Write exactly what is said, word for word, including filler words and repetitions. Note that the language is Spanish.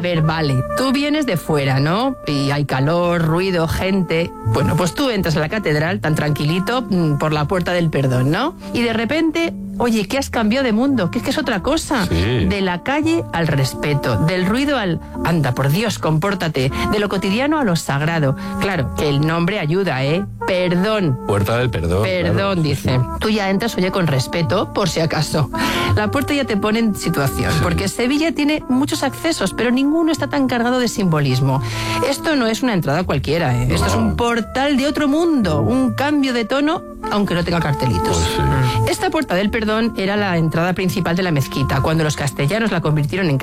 ver, vale, tú vienes de fuera, ¿no? Y hay calor, ruido, gente. Bueno, pues tú entras a la catedral tan tranquilito por la puerta del perdón, ¿no? Y de repente, oye, ¿qué has cambiado de mundo? ¿Qué es que es otra cosa? Sí. De la calle al respeto, del ruido al anda, por Dios, compórtate, de lo cotidiano a lo sagrado. Claro, que el nombre ayuda, ¿eh? Perdón. Puerta del perdón. Perdón, claro. dice. Tú ya entras, oye, con respeto, por si acaso. La puerta ya te pone en situación, Sí. porque Sevilla tiene muchos accesos, pero ninguno está tan cargado de simbolismo. Esto no es una entrada cualquiera, ¿eh? No. Esto es un portal de otro mundo, un cambio de tono, aunque no tenga cartelitos. Pues sí. Esta puerta del perdón era la entrada principal de la mezquita, cuando los castellanos la convirtieron en